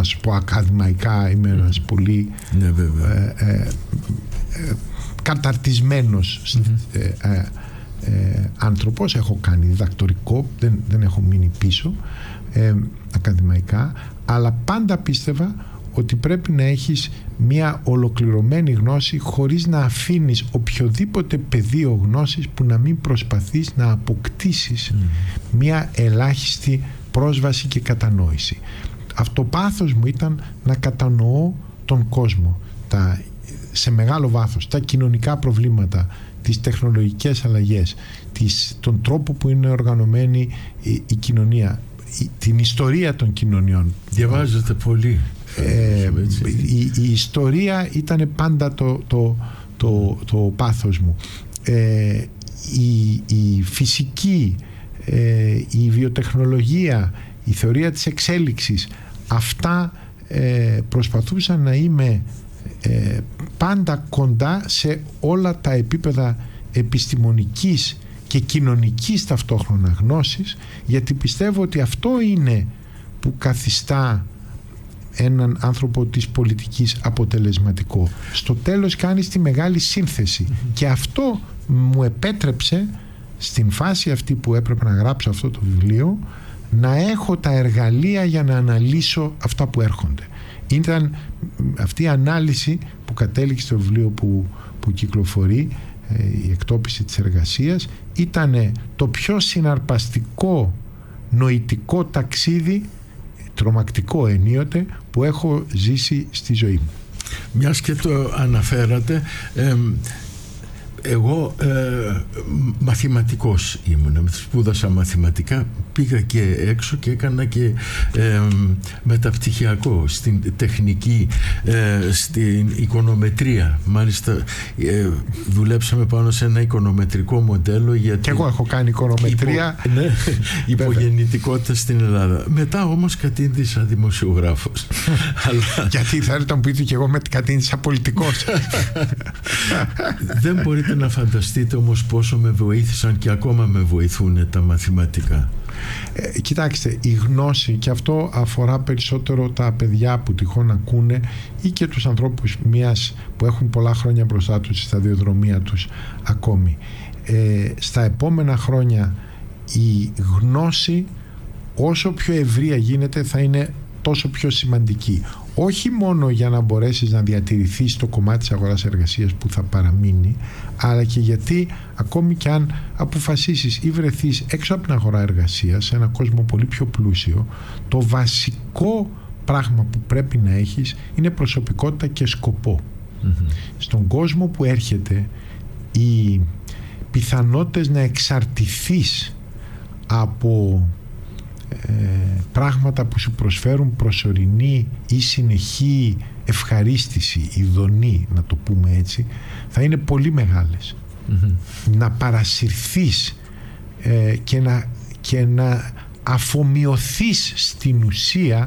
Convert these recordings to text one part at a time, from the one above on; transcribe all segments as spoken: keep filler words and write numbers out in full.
να σου πω ακαδημαϊκά είμαι ένας πολύ ναι, βέβαια. ε, ε, ε, καταρτισμένος mm-hmm. ε, ε, ε, άνθρωπος. Έχω κάνει διδακτορικό, δεν, δεν έχω μείνει πίσω ε, ακαδημαϊκά, αλλά πάντα πίστευα ότι πρέπει να έχεις μια ολοκληρωμένη γνώση χωρίς να αφήνεις οποιοδήποτε πεδίο γνώσης που να μην προσπαθείς να αποκτήσεις mm. μια ελάχιστη πρόσβαση και κατανόηση. Αυτό πάθος μου ήταν να κατανοώ τον κόσμο, τα, σε μεγάλο βάθος, τα κοινωνικά προβλήματα, τις τεχνολογικές αλλαγές, τις, τον τρόπο που είναι οργανωμένη η, η κοινωνία, η, την ιστορία των κοινωνιών. Διαβάζετε πολύ. Ε, η, η ιστορία ήταν πάντα το, το, το, το πάθος μου. Ε, η, η φυσική, ε, η βιοτεχνολογία, η θεωρία της εξέλιξης, αυτά ε, προσπαθούσα να είμαι ε, πάντα κοντά σε όλα τα επίπεδα επιστημονικής και κοινωνικής ταυτόχρονα γνώσης, γιατί πιστεύω ότι αυτό είναι που καθιστά έναν άνθρωπο της πολιτικής αποτελεσματικό. Στο τέλος κάνεις τη μεγάλη σύνθεση mm-hmm. και αυτό μου επέτρεψε στην φάση αυτή που έπρεπε να γράψω αυτό το βιβλίο να έχω τα εργαλεία για να αναλύσω αυτά που έρχονται. Ήταν αυτή η ανάλυση που κατέληξε στο βιβλίο που, που κυκλοφορεί, η εκτόπιση της εργασίας, ήταν το πιο συναρπαστικό νοητικό ταξίδι, τρομακτικό ενίοτε, που έχω ζήσει στη ζωή μου. Μιας και το αναφέρατε, ε, εγώ ε, μαθηματικός ήμουν, σπούδασα μαθηματικά, πήγα και έξω και έκανα και ε, μεταπτυχιακό στην τεχνική, ε, στην οικονομετρία. Μάλιστα ε, δουλέψαμε πάνω σε ένα οικονομετρικό μοντέλο για και εγώ έχω κάνει οικονομετρία υπο, ναι, υπογεννητικότητα στην Ελλάδα. Μετά όμως κατήντησα δημοσιογράφος. Αλλά... γιατί θα έρθει να μου πείτε και εγώ με κατήντησα πολιτικός. Δεν μπορείτε να φανταστείτε όμως πόσο με βοήθησαν και ακόμα με βοηθούν τα μαθηματικά. Ε, κοιτάξτε, η γνώση, και αυτό αφορά περισσότερο τα παιδιά που τυχόν ακούνε ή και τους ανθρώπους μιας που έχουν πολλά χρόνια μπροστά τους στη σταδιοδρομία τους ακόμη. Ε, στα επόμενα χρόνια η γνώση όσο πιο ευρεία γίνεται θα είναι τόσο πιο σημαντική. Όχι μόνο για να μπορέσεις να διατηρηθείς το κομμάτι της αγοράς εργασίας που θα παραμείνει, αλλά και γιατί ακόμη και αν αποφασίσεις ή βρεθείς έξω από την αγορά εργασίας σε έναν κόσμο πολύ πιο πλούσιο, το βασικό πράγμα που πρέπει να έχεις είναι προσωπικότητα και σκοπό. Mm-hmm. Στον κόσμο που έρχεται, οι πιθανότητες να εξαρτηθείς από Ε, πράγματα που σου προσφέρουν προσωρινή ή συνεχή ευχαρίστηση, ειδονή, να το πούμε έτσι, θα είναι πολύ μεγάλες. Mm-hmm. Να παρασυρθείς ε, και, να, και να αφομοιωθείς στην ουσία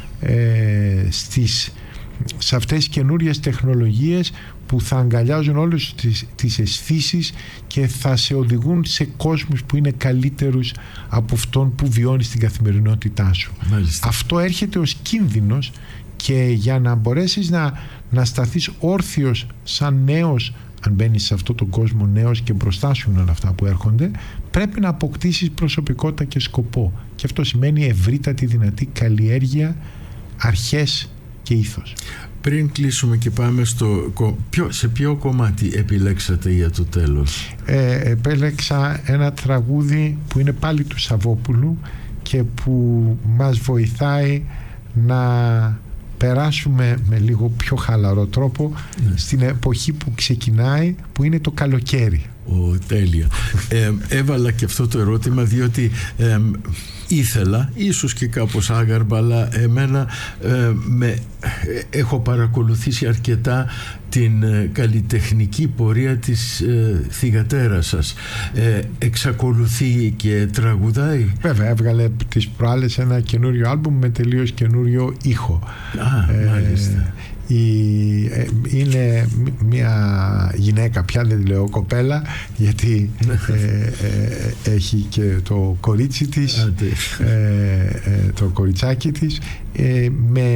ε, στις, σε αυτές τις καινούριες τεχνολογίες που θα αγκαλιάζουν όλες τις, τις αισθήσεις και θα σε οδηγούν σε κόσμους που είναι καλύτερους από αυτόν που βιώνεις στην καθημερινότητά σου. Μάλιστα. Αυτό έρχεται ως κίνδυνος, και για να μπορέσεις να, να σταθείς όρθιος σαν νέος, αν μπαίνεις σε αυτόν τον κόσμο νέος και μπροστά σου όλα αυτά που έρχονται, πρέπει να αποκτήσεις προσωπικότητα και σκοπό, και αυτό σημαίνει ευρύτατη δυνατή καλλιέργεια, αρχές και ήθος. Πριν κλείσουμε και πάμε στο... Ποιο, σε ποιο κομμάτι επιλέξατε για το τέλος? Ε, επέλεξα ένα τραγούδι που είναι πάλι του Σαββόπουλου και που μας βοηθάει να περάσουμε με λίγο πιο χαλαρό τρόπο ναι. στην εποχή που ξεκινάει, που είναι το καλοκαίρι. Oh, τέλεια. ε, έβαλα και αυτό το ερώτημα διότι ε, ήθελα, ίσως και κάπως άγαρμα, αλλά εμένα ε, με, ε, έχω παρακολουθήσει αρκετά την ε, καλλιτεχνική πορεία της ε, θυγατέρας σας. Ε, εξακολουθεί και τραγουδάει? Βέβαια, έβγαλε τις προάλλες ένα καινούριο άλμπουμ με τελείως καινούριο ήχο. Α, ε, μάλιστα. Η, ε, είναι μια γυναίκα, πια δεν λέω κοπέλα, γιατί ε, ε, έχει και το κορίτσι της, ε, ε, το κοριτσάκι της, ε, με